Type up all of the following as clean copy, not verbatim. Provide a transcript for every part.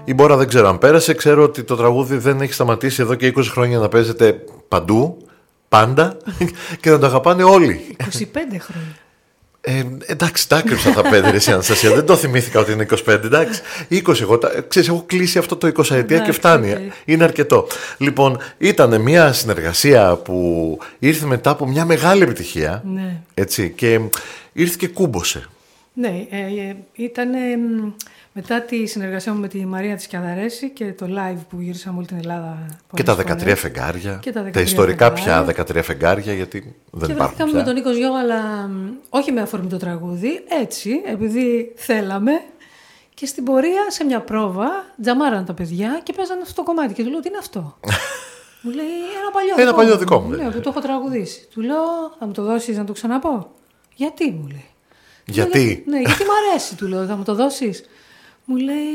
Η Μπόρα δεν ξέρω αν πέρασε. Ξέρω ότι το τραγούδι δεν έχει σταματήσει εδώ και 20 χρόνια να παίζεται παντού, πάντα και να το αγαπάνε όλοι. 25 χρόνια. Εντάξει, τα άκρυψα τα 5 ρε Αναστασία. Δεν το θυμήθηκα ότι είναι 25. Εντάξει, 20 εγώ. Ξέρεις, έχω κλείσει αυτό το 20 ετία και φτάνει. Είναι αρκετό. Λοιπόν, ήταν μια συνεργασία που ήρθε μετά από μια μεγάλη επιτυχία. Ναι. Έτσι, και ήρθε και κούμποσε. Ναι, ήταν μετά τη συνεργασία μου με τη Μαρία της Κιαδαρέση και το live που γύρισαμε όλη την Ελλάδα. Και τα 13 φεγγάρια. Τα ιστορικά πια 13 φεγγάρια, γιατί δεν υπάρχουν πια. Και με τον Νίκο Γιώργο, αλλά όχι με αφορμή το τραγούδι, έτσι, επειδή θέλαμε. Και στην πορεία, σε μια πρόβα, τζαμάραν τα παιδιά και παίζανε αυτό το κομμάτι. Και του λέω, τι είναι αυτό? Μου λέει, ένα παλιό δικό μου. Λέω, που το έχω τραγουδήσει. Του λέω, θα μου το δώσεις να το ξαναπώ? Γιατί, μου λέει. Γιατί? Ναι, γιατί μ' αρέσει, του λέω, θα μου το δώσεις? Μου λέει,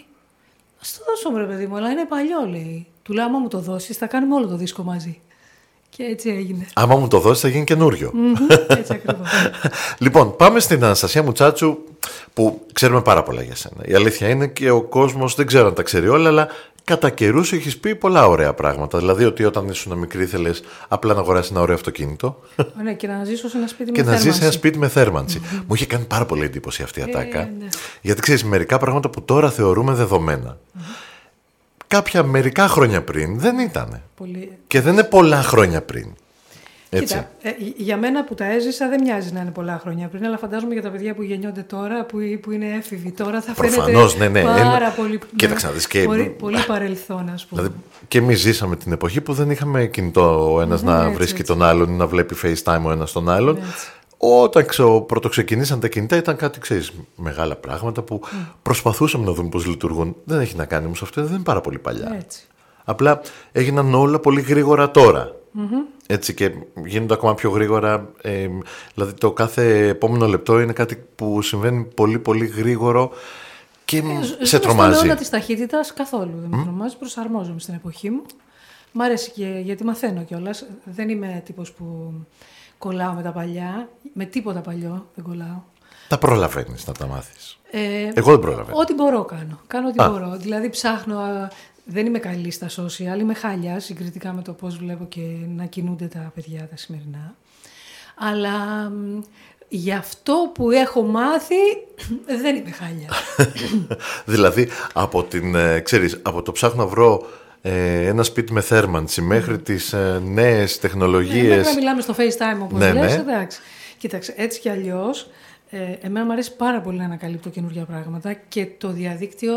ας το δώσω ρε παιδί μου, αλλά είναι παλιό, λέει. Του λέω, άμα μου το δώσεις θα κάνουμε όλο το δίσκο μαζί. Και έτσι έγινε. Άμα μου το δώσεις θα γίνει καινούριο. Έτσι ακριβώς. Λοιπόν, πάμε στην Αναστασία Μουτσάτσου, που ξέρουμε πάρα πολλά για σένα. Η αλήθεια είναι και ο κόσμος δεν ξέρω αν τα ξέρει όλα, αλλά κατά καιρούς έχεις πει πολλά ωραία πράγματα. Δηλαδή ότι όταν ήσουν μικρή ήθελες απλά να αγοράσεις ένα ωραίο αυτοκίνητο. Ναι, και να ζήσω σε ένα σπίτι και με θέρμανση. Και να ζεις σε ένα σπίτι με θέρμανση. Μου είχε κάνει πάρα πολύ εντύπωση αυτή η ατάκα. Ναι. Γιατί ξέρεις, μερικά πράγματα που τώρα θεωρούμε δεδομένα. Κάποια μερικά χρόνια πριν δεν ήταν. Και δεν είναι πολλά χρόνια πριν. Έτσι. Κοίτα, για μένα που τα έζησα δεν μοιάζει να είναι πολλά χρόνια πριν, αλλά φαντάζομαι για τα παιδιά που γεννιόνται τώρα, που είναι έφηβοι τώρα, θα προφανώς, φαίνεται πάρα πολύ, κοίταξε να δεις, και πολύ παρελθόν, ας πούμε. Δηλαδή, και εμείς ζήσαμε την εποχή που δεν είχαμε κινητό ο ένας να βρίσκει τον άλλον ή να βλέπει FaceTime ο ένας τον άλλον. Όταν πρωτοξεκινήσαν τα κινητά ήταν κάτι, ξέρεις, μεγάλα πράγματα που προσπαθούσαμε να δούμε πώς λειτουργούν. Δεν έχει να κάνει όμως αυτό, δεν είναι πάρα πολύ παλιά. Έτσι. Απλά έγιναν όλα πολύ γρήγορα τώρα. Έτσι, και γίνονται ακόμα πιο γρήγορα. Δηλαδή το κάθε επόμενο λεπτό είναι κάτι που συμβαίνει πολύ πολύ γρήγορο και σε τρομάζει. Στον αιώνα της ταχύτητας καθόλου δεν με τρομάζει. Προσαρμόζομαι στην εποχή μου. Μ' αρέσει και γιατί μαθαίνω κιόλας. Δεν είμαι τύπος που κολλάω με τα παλιά. Με τίποτα παλιό δεν κολλάω. Τα προλαβαίνεις να τα μάθεις? Εγώ δεν προλαβαίνω. Ό,τι μπορώ κάνω. Κάνω ό,τι μπορώ. Δηλαδή ψάχνω. Δεν είμαι καλή στα social, είμαι χάλια συγκριτικά με το πώς βλέπω και να κινούνται τα παιδιά τα σημερινά. Αλλά για αυτό που έχω μάθει δεν είμαι χάλια. Δηλαδή από το ψάχνω να βρω ένα σπίτι με θέρμανση μέχρι τις νέες τεχνολογίες. Μέχρι να μιλάμε στο FaceTime όπως λες, εντάξει. Κοίταξε, έτσι κι αλλιώς, εμένα μου αρέσει πάρα πολύ να ανακαλύπτω καινούργια πράγματα και το διαδίκτυο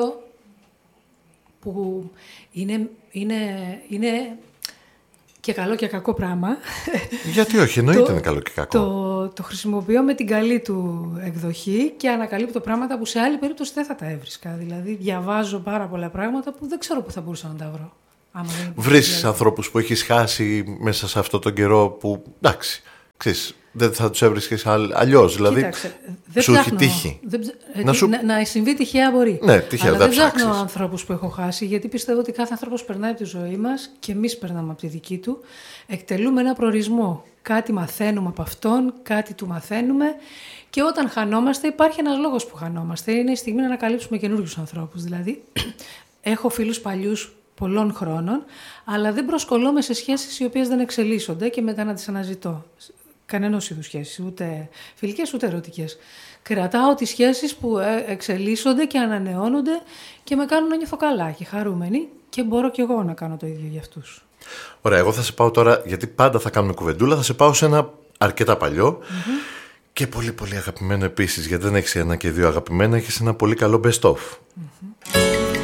που είναι και καλό και κακό πράγμα. Γιατί όχι, εννοείται είναι καλό και κακό. Το χρησιμοποιώ με την καλή του εκδοχή και ανακαλύπτω πράγματα που σε άλλη περίπτωση δεν θα τα έβρισκα. Δηλαδή διαβάζω πάρα πολλά πράγματα που δεν ξέρω πού θα μπορούσα να τα βρω. Βρίσκεις ανθρώπους που έχεις χάσει μέσα σε αυτό τον καιρό που, εντάξει, ξέρεις, δεν θα τους έβρισκες αλλιώς. Δηλαδή, κοίταξε, σου έχει τύχει. Να συμβεί τυχαία μπορεί. Ναι, τυχαία, αλλά δεν ψάχνω ανθρώπους που έχω χάσει, γιατί πιστεύω ότι κάθε άνθρωπος περνάει από τη ζωή μας και εμείς περνάμε από τη δική του. Εκτελούμε ένα προορισμό. Κάτι μαθαίνουμε από αυτόν, κάτι του μαθαίνουμε. Και όταν χανόμαστε, υπάρχει ένας λόγος που χανόμαστε. Είναι η στιγμή να ανακαλύψουμε καινούριους ανθρώπους. Δηλαδή, έχω φίλους παλιούς πολλών χρόνων, αλλά δεν προσκολώμαι σε σχέσεις οι οποίες δεν εξελίσσονται και μετά να τις αναζητώ. Κανένας είδους σχέσεις, ούτε φιλικές ούτε ερωτικές. Κρατάω τις σχέσεις που εξελίσσονται και ανανεώνονται και με κάνουν να νιώθω καλά και χαρούμενοι και μπορώ κι εγώ να κάνω το ίδιο για αυτούς. Ωραία, εγώ θα σε πάω τώρα, γιατί πάντα θα κάνουμε κουβεντούλα, θα σε πάω σε ένα αρκετά παλιό και πολύ πολύ αγαπημένο επίσης, γιατί δεν έχεις ένα και δύο αγαπημένα, έχεις ένα πολύ καλό best of.